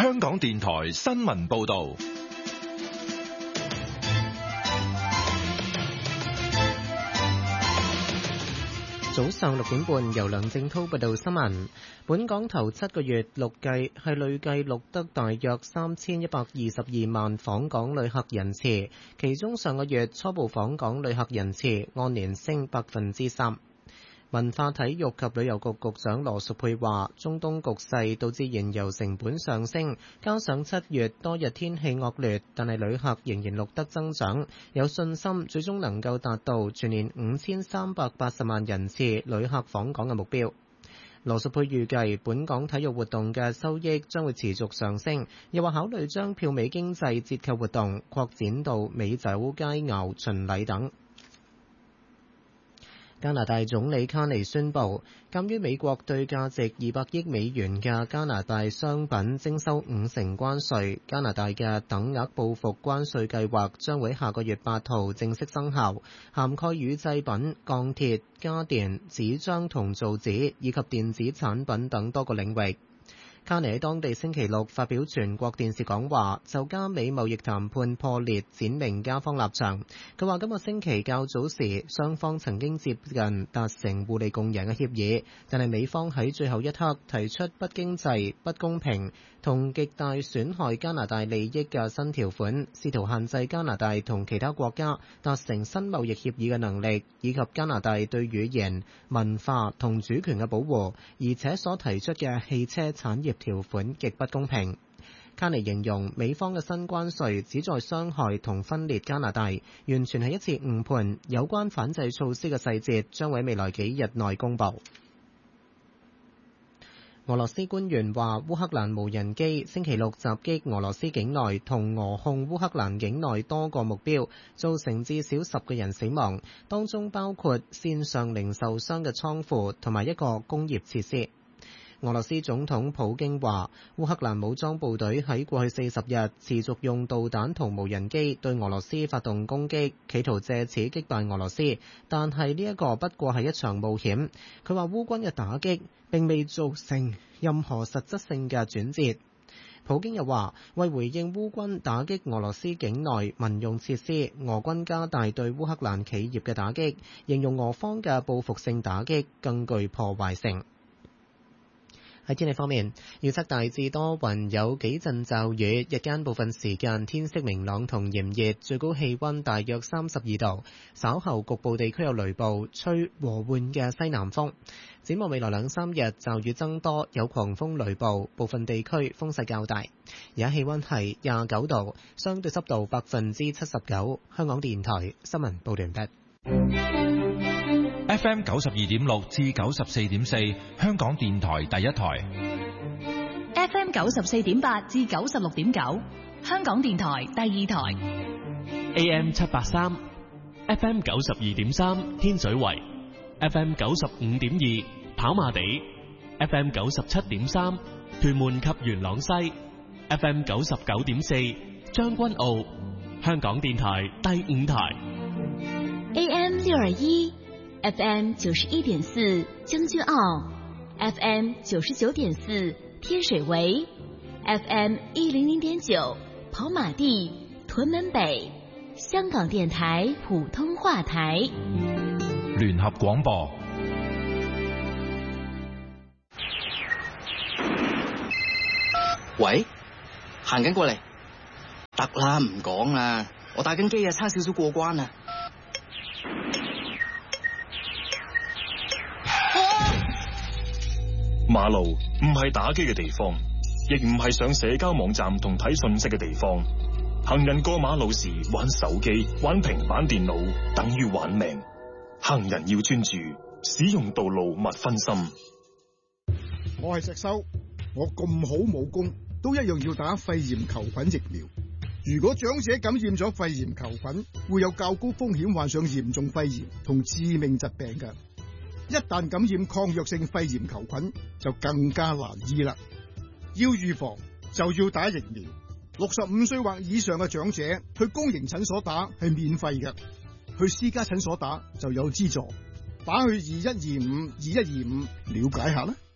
香港電台新聞報道。 早上6點半，由梁正滔報道新聞。本港頭7個月累計錄得大約3122萬訪港旅客人次，其中上個月初步訪港旅客人次按年升3%。文化體育及旅遊局局長羅淑佩話，中東局勢導致燃油成本上升，加上7月多日天氣惡劣，但係旅客仍然錄得增長，有信心最終能夠達到全年5380萬人次旅客訪港嘅目標。羅淑佩預計本港體育活動嘅收益將會持續上升，又話考慮將票尾經濟折扣活動擴展到美酒佳餚巡禮等。加拿大總理卡尼宣布，鑑於美國對價值200億美元嘅加拿大商品徵收50%關稅，加拿大嘅等額報復關稅計劃將會下個月8號正式生效，涵蓋乳製品、鋼鐵、家電、紙張同造紙以及電子產品等多個領域。卡尼喺當地星期六發表全國電視講話，就加美貿易談判破裂闡明加方立場。佢話今個星期較早時，雙方曾經接近達成互利共贏嘅協議，但係美方喺最後一刻提出不經濟、不公平同極大損害加拿大利益嘅新條款，試圖限制加拿大同其他國家達成新貿易協議嘅能力，以及加拿大對語言、文化同主權嘅保護，而且所提出嘅汽車產業條款極不公平。卡尼形容美方嘅新關稅旨在傷害同分裂加拿大，完全係一次誤判。有關反制措施嘅細節將會喺未來幾日內公佈。俄羅斯官員話，烏克蘭無人機星期六襲擊俄羅斯境內同俄控烏克蘭境內多個目標，造成至少10個人死亡，當中包括線上零售商嘅倉庫同埋一個工業設施。俄羅斯總統普京話，烏克蘭武裝部隊喺過去40日持續用導彈同無人機對俄羅斯發動攻擊，企圖借此擊敗俄羅斯，但係呢一個不過係一場冒險。佢話烏軍嘅打擊並未造成任何實質性嘅轉折。普京又話，為回應烏軍打擊俄羅斯境內民用設施，俄軍加大對烏克蘭企業嘅打擊，形容俄方嘅報復性打擊更具破壞性。喺天氣方面，預測大致多雲，有幾陣驟雨，日間部分時間天色明朗同炎熱，最高氣溫大約32度。稍後局部地區有雷暴，吹和緩嘅西南風。展望未來2-3日，驟雨增多，有狂風雷暴，部分地區風勢較大。而家氣溫係29度，相對濕度79%。香港電台新聞報道完畢。 FM 92.6至94.4，香港電台第一台。 FM 94.8至96.9，香港電台第二台。 AM 783 ，FM 92.3天水圍，FM 95.2跑馬地，FM 97.3屯門及元朗西，FM 99.4將軍澳，香港電台第五台。 AM 621。FM 91.4將軍澳 ，FM 99.4天水圍 ，FM 100.9跑馬地屯門北，香港電台普通話台。 聯合廣播。 喂，行緊過嚟，得啦，唔講啦，我打緊機啊，差少少過關啊。 馬路唔係打機嘅地方，亦唔係上社交網站同睇信息嘅地方。行人過馬路時玩手機、玩平板電腦，等於玩命。行人要專注，使用道路勿分心。 我係石修，我咁好武功，都一樣要打肺炎球菌疫苗。如果長者感染咗肺炎球菌，會有較高風險患上嚴重肺炎同致命疾病嘅。一旦感染抗藥性肺炎球菌，就更加難醫啦。要預防就要打疫苗。65歲或以上嘅長者去公營診所打係免費嘅，去私家診所打就有資助。打去2125了解下啦。